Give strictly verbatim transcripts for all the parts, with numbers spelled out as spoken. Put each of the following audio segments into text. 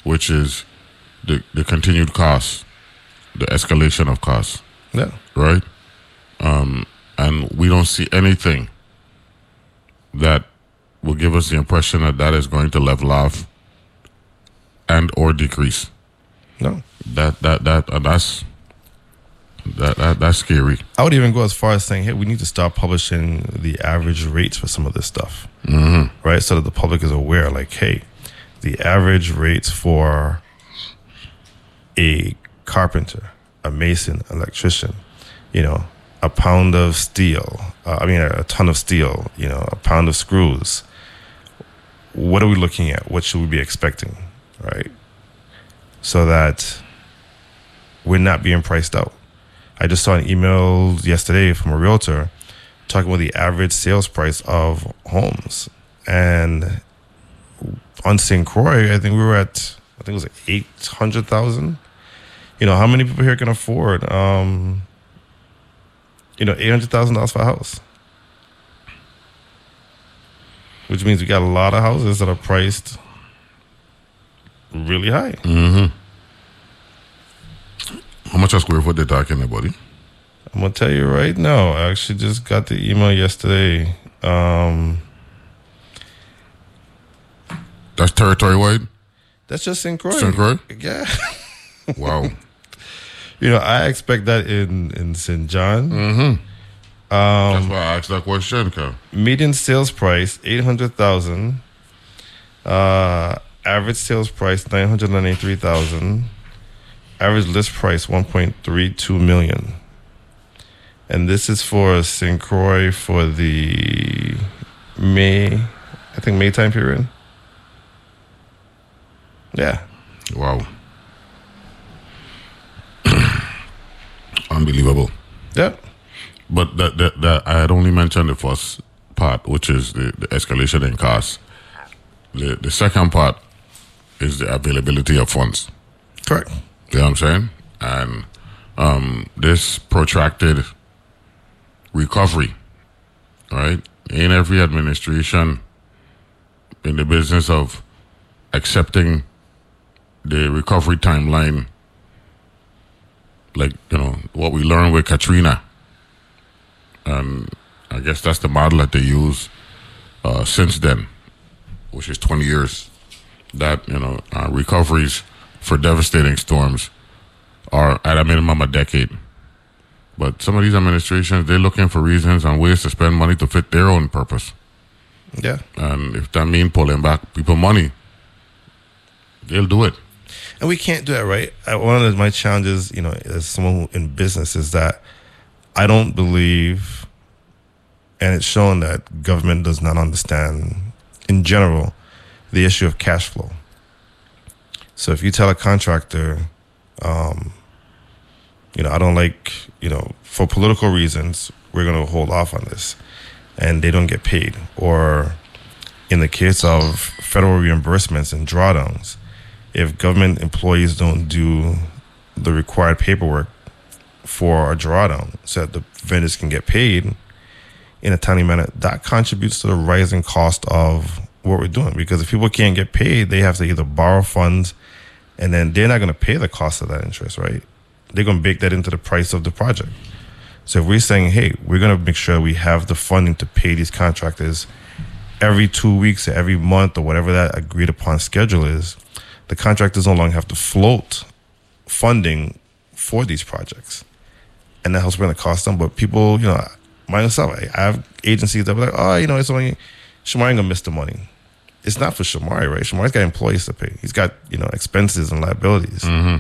which is the, the continued costs, the escalation of costs. Yeah. Right? Um, and we don't see anything that will give us the impression that that is going to level off and or decrease. No. That that that uh, that's that, that that's scary. I would even go as far as saying, hey, we need to start publishing the average rates for some of this stuff, Mm-hmm. right? So that the public is aware, like, hey, the average rates for a carpenter, a mason, electrician, you know, a pound of steel, uh, I mean, a, a ton of steel, you know, a pound of screws. What are we looking at? What should we be expecting, right? So that we're not being priced out. I just saw an email yesterday from a realtor talking about the average sales price of homes. And on Saint Croix, I think we were at, I think it was like eight hundred thousand. You know, how many people here can afford, um, you know, eight hundred thousand dollars for a house? Which means we got a lot of houses that are priced really high. Mm-hmm. How much a square foot they talking about? buddy? I'm gonna tell you right now. I actually just got the email yesterday. Um, That's territory wide? that's just Saint Croix. Saint Croix? Yeah. Wow. You know, I expect that in in Saint John. Mm-hmm. Um, That's why I asked that question, Cal. median sales price eight hundred thousand. Uh, average sales price nine hundred ninety three thousand. Average list price one point three two million. And this is for Saint Croix for the May, I think May time period. Yeah. Wow. Unbelievable. Yeah. But that, that that I had only mentioned the first part, which is the, the escalation in costs. The the second part is the availability of funds. Correct. You know what I'm saying? And um, this protracted recovery, right? Ain't every administration in the business of accepting the recovery timeline, like, you know, what we learned with Katrina. And I guess that's the model that they use uh, since then, which is twenty years. That, you know, uh, recoveries for devastating storms are at a minimum a decade. But some of these administrations, they're looking for reasons and ways to spend money to fit their own purpose. Yeah. And if that means pulling back people money, they'll do it. And we can't do that, right? I, one of my challenges, you know, as someone who, in business, is that I don't believe, and it's shown that government does not understand, in general, the issue of cash flow. So if you tell a contractor, um, you know, I don't like, you know, for political reasons, we're going to hold off on this, and they don't get paid. Or in the case of federal reimbursements and drawdowns, if government employees don't do the required paperwork for a drawdown so that the vendors can get paid in a timely manner, that contributes to the rising cost of what we're doing. Because if people can't get paid, they have to either borrow funds, and then they're not going to pay the cost of that interest, right? They're going to bake that into the price of the project. So if we're saying, hey, we're going to make sure we have the funding to pay these contractors every two weeks or every month or whatever that agreed upon schedule is, the contractors no longer have to float funding for these projects. And that helps bring the cost down. But people, you know, myself, I have agencies that are like, oh, you know, it's only, Shamari ain't gonna miss the money. It's not for Shamari, right? Shamari's got employees to pay. He's got, you know, expenses and liabilities. Mm-hmm.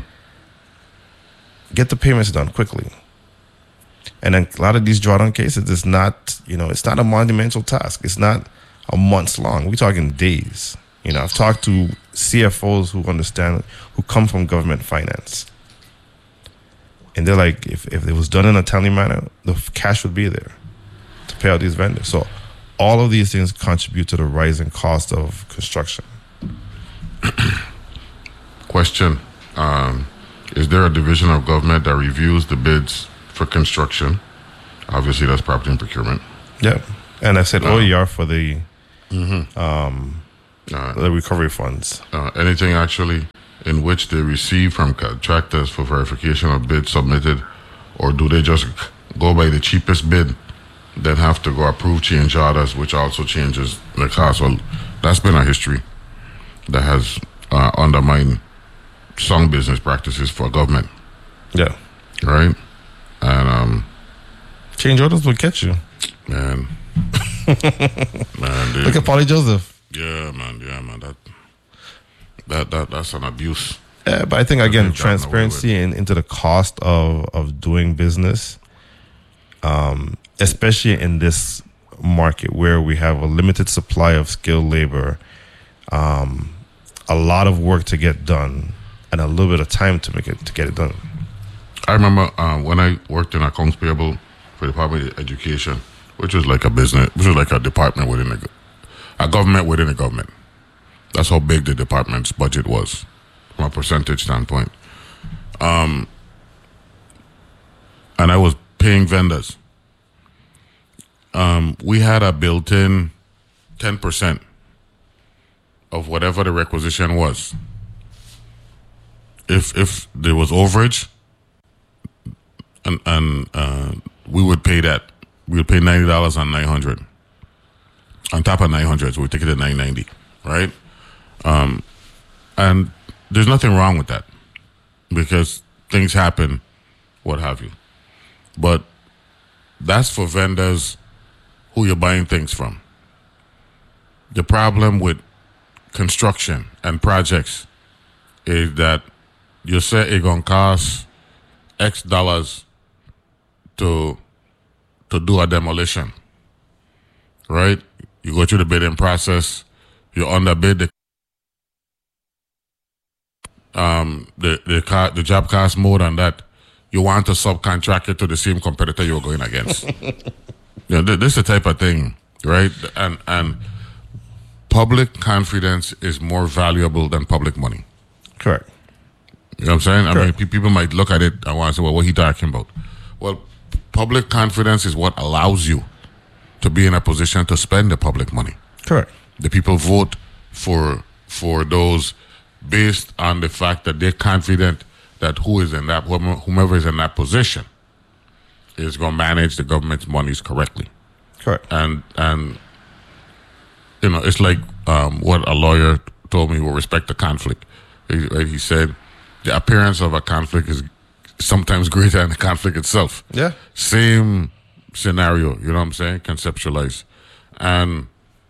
Get the payments done quickly. And then a lot of these drawdown cases, it's not, you know, it's not a monumental task. It's not a months long. We're talking days. You know, I've talked to C F Os who understand, who come from government finance. And they're like, if, if it was done in a timely manner, the cash would be there to pay out these vendors. So all of these things contribute to the rising cost of construction. Question. Um, is there a division of government that reviews the bids for construction? Obviously, that's property and procurement. Yeah. And I said Uh, O E R for the Mm-hmm. um, Uh, the recovery funds. uh, anything actually in which they receive from contractors for verification of bids submitted, or do they just go by the cheapest bid, then have to go approve change orders, which also changes the cost? Well, that's been a history that has uh, undermined some business practices for government. Yeah. Right? And um, change orders will catch you. Man. man, dude. Look at Paulie Joseph. Yeah, man. Yeah, man. That that that that's an abuse. Yeah, but I think again, transparency in, into the cost of of doing business, um, especially in this market where we have a limited supply of skilled labor, um, a lot of work to get done, and a little bit of time to make it to get it done. I remember uh, when I worked in accounts payable for the Department of Education, which was like a business, which was like a department within a, a government within a government. That's how big the department's budget was from a percentage standpoint. Um, and I was paying vendors. Um, we had a built-in ten percent of whatever the requisition was. If if there was overage, and and uh, we would pay that. We would pay ninety dollars on nine hundred. On top of nine hundred, so we take it at nine ninety, right? Um, and there's nothing wrong with that because things happen, what have you. But that's for vendors who you're buying things from. The problem with construction and projects is that you say it's gonna cost X dollars to to do a demolition, right? You go through the bidding process, you underbid the um the the car, the job costs more than that. You want to subcontract it to the same competitor you're going against. You know, this is the type of thing, right? And and public confidence is more valuable than public money. Correct. You know what I'm saying? Correct. I mean, pe- people might look at it and want to say, well, what he talking about? Well, public confidence is what allows you to be in a position to spend the public money. Correct. The people vote for for those based on the fact that they're confident that who is in that whomever is in that position is going to manage the government's monies correctly. Correct. And and you know, it's like um, what a lawyer told me with respect to conflict. He, he said the appearance of a conflict is sometimes greater than the conflict itself. Yeah. Same scenario, you know what I'm saying? Conceptualize. And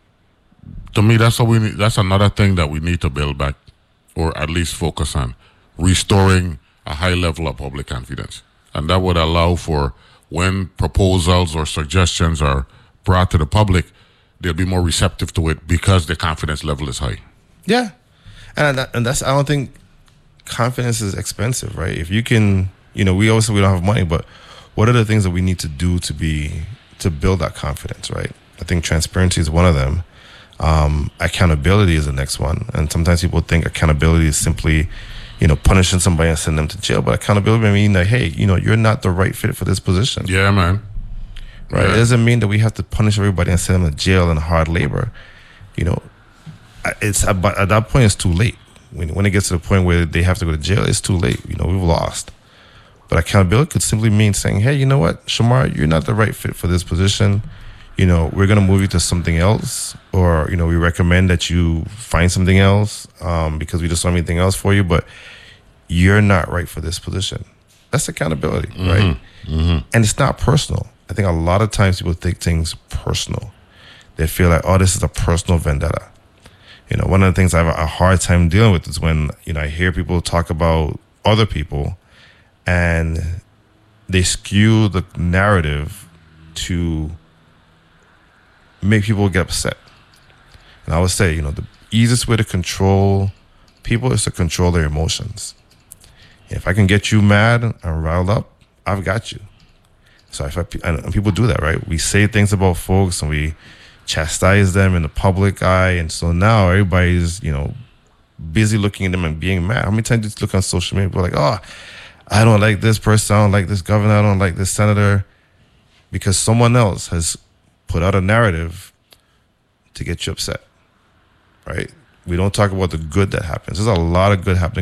to me, that's what we need. That's another thing that we need to build back, or at least focus on, restoring a high level of public confidence. And that would allow for when proposals or suggestions are brought to the public, they'll be more receptive to it because the confidence level is high. Yeah. And that, and that's, I don't think confidence is expensive, right? If you can, you know, we always say we don't have money, but what are the things that we need to do to be, to build that confidence, right? I think transparency is one of them. Um, accountability is the next one. And sometimes people think accountability is simply, you know, punishing somebody and sending them to jail. But accountability means that, hey, you know, you're not the right fit for this position. Yeah, man. Right? Yeah. It doesn't mean that we have to punish everybody and send them to jail and hard labor. You know, it's but at that point, it's too late. When, when it gets to the point where they have to go to jail, it's too late. You know, we've lost. But accountability could simply mean saying, hey, you know what, Shamar, you're not the right fit for this position. You know, we're going to move you to something else. Or, you know, we recommend that you find something else um, because we just don't have anything else for you. But you're not right for this position. That's accountability, mm-hmm. right? Mm-hmm. And it's not personal. I think a lot of times people take things personal. They feel like, oh, this is a personal vendetta. You know, one of the things I have a hard time dealing with is when, you know, I hear people talk about other people and they skew the narrative to make people get upset. And I would say, you know, the easiest way to control people is to control their emotions. If I can get you mad and riled up, I've got you. So if I, and people do that, right? We say things about folks and we chastise them in the public eye, and so now everybody's, you know, busy looking at them and being mad. How many times do you look on social media, people are like, oh, I don't like this person, I don't like this governor, I don't like this senator, because someone else has put out a narrative to get you upset, right? We don't talk about the good that happens. There's a lot of good happening